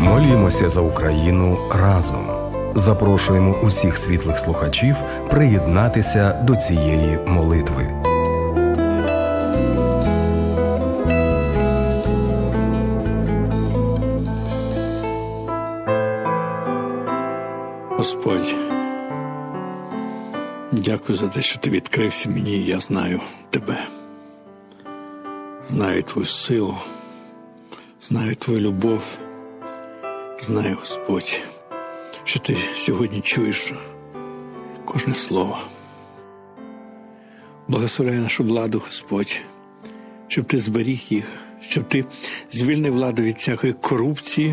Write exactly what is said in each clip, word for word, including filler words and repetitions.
Молімося за Україну разом. Запрошуємо усіх світлих слухачів приєднатися до цієї молитви. Господь, дякую за те, що Ти відкрився мені, і я знаю Тебе. Знаю Твою силу, знаю Твою любов, знаю, Господь, що Ти сьогодні чуєш кожне слово. Благословляю нашу владу, Господь, щоб Ти зберіг їх, щоб Ти звільнив владу від всякої корупції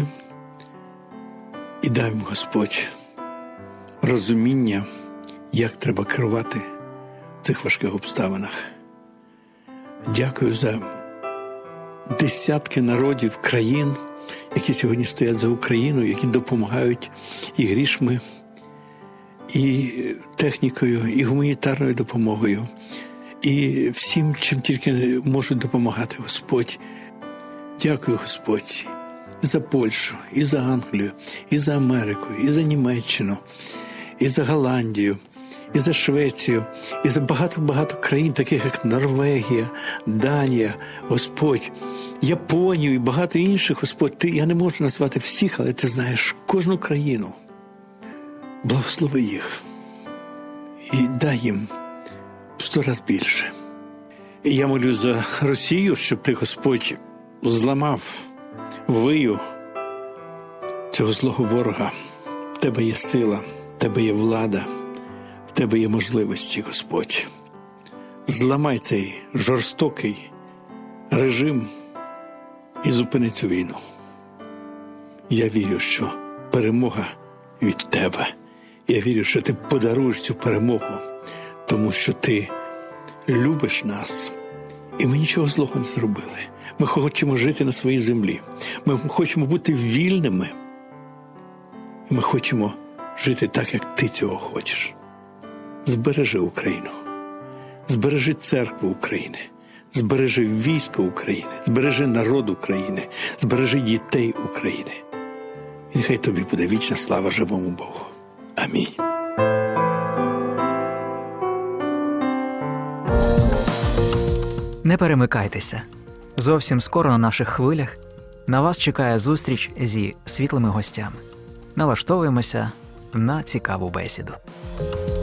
і дай їм, Господь, розуміння, як треба керувати в цих важких обставинах. Дякую за десятки народів, країн, які сьогодні стоять за Україну, які допомагають і грішми, і технікою, і гуманітарною допомогою, і всім, чим тільки можуть допомагати, Господь. Дякую, Господь, і за Польщу, і за Англію, і за Америку, і за Німеччину, і за Голландію, і за Швецію, і за багато-багато країн, таких як Норвегія, Данія, Господь, Японію і багато інших, Господь. Ти, я не можу назвати всіх, але Ти знаєш кожну країну. Благослови їх і дай їм сто раз більше. І я молю за Росію, щоб Ти, Господь, зламав вию цього злого ворога. В Тебе є сила, в Тебе є влада, в Тебе є можливості, Господь. Зламай цей жорстокий режим і зупини цю війну. Я вірю, що перемога від Тебе. Я вірю, що Ти подаруєш цю перемогу, тому що Ти любиш нас, і ми нічого злого не зробили. Ми хочемо жити на своїй землі. Ми хочемо бути вільними. І ми хочемо жити так, як Ти цього хочеш. Збережи Україну. Збережи церкву України. Збережи військо України. Збережи народ України. Збережи дітей України. І нехай Тобі буде вічна слава живому Богу. Амінь. Не перемикайтеся. Зовсім скоро на наших хвилях на вас чекає зустріч зі світлими гостями. Налаштовуємося на цікаву бесіду.